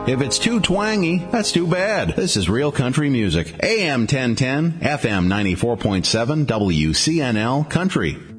If it's too twangy, that's too bad. This is Real Country Music. AM 1010, FM 94.7, WCNL Country.